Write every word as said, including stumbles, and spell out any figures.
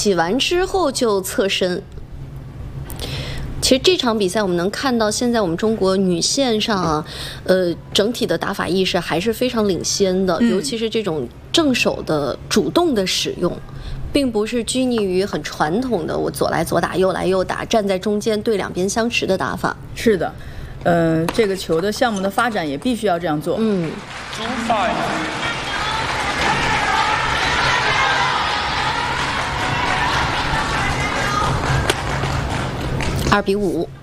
起完之后就侧身。其实这场比赛我们能看到，现在我们中国女线上啊，呃，整体的打法意识还是非常领先的，尤其是这种正手的主动的使用，并不是拘泥于很传统的我左来左打右来右打，站在中间对两边相持的打法。 是的，呃，这个球的项目的发展也必须要这样做。 嗯。二比五。